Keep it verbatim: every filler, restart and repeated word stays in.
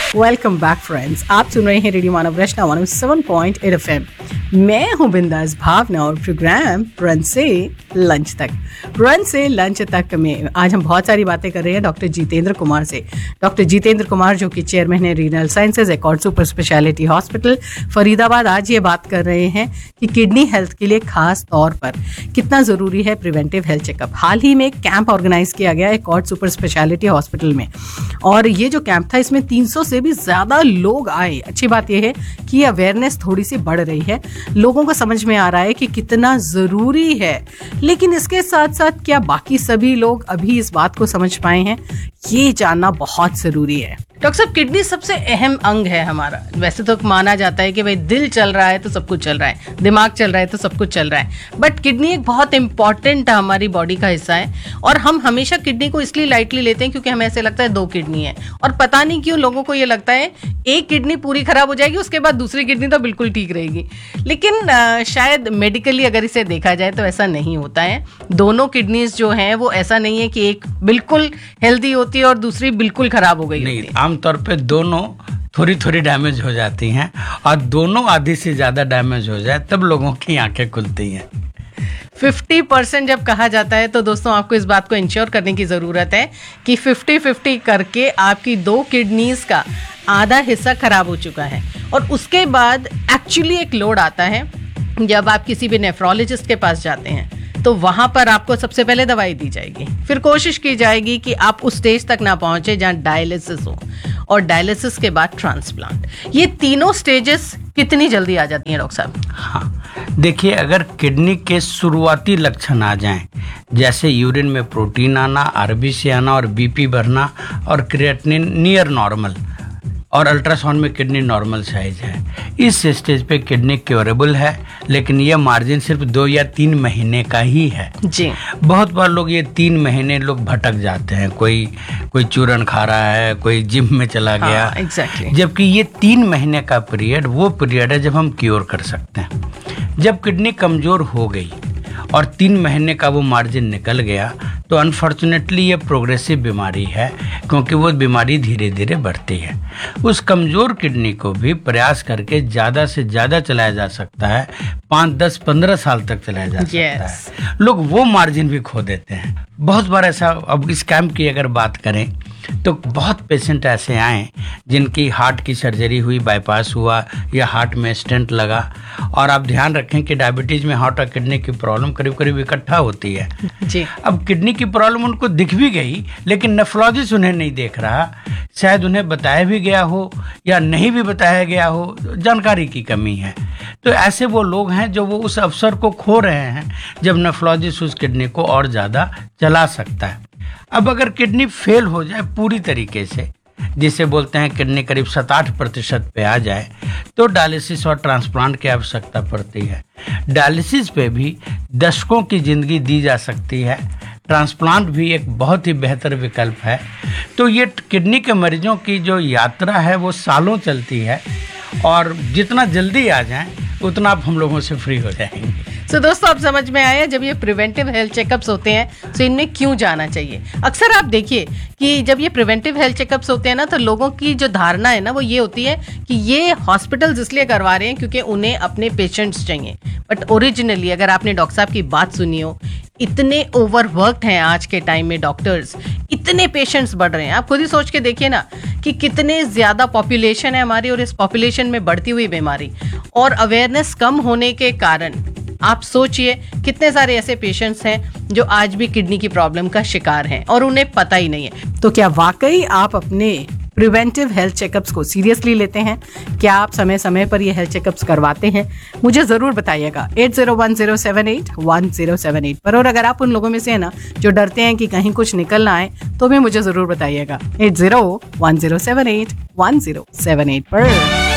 Welcome back friends, आप सुन रहे हैं रेडियो मानव रचना one O seven point eight F M. मैं हूं बिंदास भावना और प्रोग्राम रन से लंच तक। रन से लंच तक में आज हम बहुत सारी बातें कर रहे हैं डॉक्टर जितेंद्र कुमार से। डॉक्टर जितेंद्र कुमार जो कि चेयरमैन है renal sciences accord super speciality hospital Faridabad, आज ये बात कर रहे हैं कि किडनी हेल्थ के लिए खास तौर पर कितना ज़रूरी है प्रिवेंटिव हेल्थ चेकअप। हाल ही में एक कैंप ऑर्गेनाइज किया गया एकॉर्ड सुपर स्पेशलिटी हॉस्पिटल में, और ये जो कैंप था इसमें तीन सौ से भी ज़्यादा लोग आए। अच्छी बात यह है कि अवेयरनेस थोड़ी सी बढ़ रही है, लोगों को समझ में आ रहा है कि कितना ज़रूरी है। लेकिन इसके साथ साथ क्या बाकी सभी लोग अभी इस बात को समझ पाए हैं, ये जानना बहुत ज़रूरी है। डॉक्टर साहब, किडनी सबसे अहम अंग है हमारा। वैसे तो माना जाता है कि भाई दिल चल रहा है तो सब कुछ चल रहा है, दिमाग चल रहा है तो सब कुछ चल रहा है, बट किडनी एक बहुत इंपॉर्टेंट हमारी बॉडी का हिस्सा है। और हम हमेशा किडनी को इसलिए लाइटली लेते हैं क्योंकि हमें ऐसे लगता है दो किडनी है, और पता नहीं क्यों लोगों को ये लगता है एक किडनी पूरी खराब हो जाएगी, उसके बाद दूसरी किडनी तो बिल्कुल ठीक रहेगी। लेकिन आ, शायद मेडिकली अगर इसे देखा जाए तो ऐसा नहीं होता है। दोनों किडनीज जो हैं वो ऐसा नहीं है कि एक बिल्कुल हेल्दी होती है और दूसरी बिल्कुल खराब हो गई होती है। आमतौर पे दोनों थोड़ी थोड़ी डैमेज हो जाती हैं, और दोनों आधी से ज़्यादा डैमेज हो जाए तब लोगों की आंखें खुलती हैं। फिफ्टी परसेंट जब कहा जाता है तो दोस्तों आपको इस बात को इंश्योर करने की ज़रूरत है कि फिफ्टी फिफ्टी करके आपकी दो किडनीज का आधा हिस्सा खराब हो चुका है। और उसके बाद एक्चुअली एक लोड आता है जब आप किसी भी नेफ्रोलॉजिस्ट के पास जाते हैं, तो वहां पर आपको सबसे पहले दवाई दी जाएगी, फिर कोशिश की जाएगी कि आप उस स्टेज तक ना पहुंचे जहां डायलिसिस हो, और डायलिसिस के बाद ट्रांसप्लांट। ये तीनों स्टेजेस कितनी जल्दी आ जाती हैं डॉक्टर साहब? हाँ, देखिए, अगर किडनी के शुरुआती लक्षण आ जाएं, जैसे यूरिन में प्रोटीन आना, आरबीसी आना और बीपी बढ़ना और क्रिएटिनिन नियर नॉर्मल, और अल्ट्रासाउंड में किडनी नॉर्मल साइज है, इस स्टेज पे किडनी क्योरेबल है। लेकिन ये मार्जिन सिर्फ दो या तीन महीने का ही है जी। बहुत बार लोग ये तीन महीने लोग भटक जाते हैं, कोई कोई चूरन खा रहा है, कोई जिम में चला गया। हाँ, exactly. जबकि ये तीन महीने का पीरियड वो पीरियड है जब हम क्योर कर सकते हैं। जब किडनी कमज़ोर हो गई और तीन महीने का वो मार्जिन निकल गया तो अनफॉर्चुनेटली ये प्रोग्रेसिव बीमारी है, क्योंकि वो बीमारी धीरे धीरे बढ़ती है। उस कमज़ोर किडनी को भी प्रयास करके ज़्यादा से ज़्यादा चलाया जा सकता है, पाँच दस पंद्रह साल तक चलाया जा सकता yes. है। लोग वो मार्जिन भी खो देते हैं बहुत बार ऐसा। अब इस कैंप की अगर बात करें तो बहुत पेशेंट ऐसे आए जिनकी हार्ट की सर्जरी हुई, बाईपास हुआ या हार्ट में स्टेंट लगा। और आप ध्यान रखें कि डायबिटीज़ में हार्ट और किडनी की प्रॉब्लम करीब करीब इकट्ठा होती है जी। अब किडनी की प्रॉब्लम उनको दिख भी गई, लेकिन नेफ्रोलॉजिस्ट उन्हें नहीं देख रहा। शायद उन्हें बताया भी गया हो या नहीं भी बताया गया हो, जानकारी की कमी है। तो ऐसे वो लोग हैं जो वो उस अवसर को खो रहे हैं जब नेफ्रोलॉजिस्ट उस किडनी को और ज़्यादा चला सकता है। अब अगर किडनी फेल हो जाए पूरी तरीके से, जिसे बोलते हैं किडनी करीब सात आठ प्रतिशत पे आ जाए, तो डायलिसिस और ट्रांसप्लांट की आवश्यकता पड़ती है। डायलिसिस पे भी दशकों की ज़िंदगी दी जा सकती है, ट्रांसप्लांट भी एक बहुत ही बेहतर विकल्प है। तो ये किडनी के मरीजों की जो यात्रा है वो सालों चलती है, और जितना जल्दी आ जाएं उतना आप हम लोगों से फ्री हो जाएंगे। तो so, दोस्तों अब समझ में आया जब ये प्रिवेंटिव हेल्थ चेकअप्स होते हैं तो इनमें क्यों जाना चाहिए। अक्सर आप देखिए कि जब ये प्रिवेंटिव हेल्थ चेकअप्स होते हैं ना, तो लोगों की जो धारणा है ना वो ये होती है कि ये हॉस्पिटल्स इसलिए करवा रहे हैं क्योंकि उन्हें अपने पेशेंट्स चाहिए। बट ओरिजिनली अगर आपने डॉक्टर साहब की बात सुनी हो, इतने ओवरवर्क्ड हैं आज के टाइम में डॉक्टर्स, इतने पेशेंट्स बढ़ रहे हैं। आप खुद ही सोच के देखिए ना कि कितने ज़्यादा पॉपुलेशन है हमारी, और इस पॉपुलेशन में बढ़ती हुई बीमारी और अवेयरनेस कम होने के कारण आप सोचिए कितने सारे ऐसे पेशेंट्स हैं जो आज भी किडनी की प्रॉब्लम का शिकार हैं और उन्हें पता ही नहीं है। तो क्या वाकई आप अपने प्रिवेंटिव हेल्थ चेकअप्स को सीरियसली लेते हैं? क्या आप समय समय पर ये हेल्थ चेकअप्स करवाते हैं? मुझे ज़रूर बताइएगा eight zero one zero seven eight one zero seven eight पर। और अगर आप उन लोगों में से हैं ना जो डरते हैं कि कहीं कुछ निकल ना आए, तो भी मुझे ज़रूर बताइएगा eight zero one zero seven eight one zero seven eight पर।